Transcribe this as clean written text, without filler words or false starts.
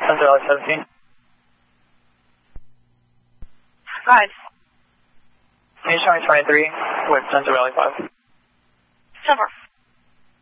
Center Valley 17. Right. Can you show me 23 with Center Valley 5? Silver.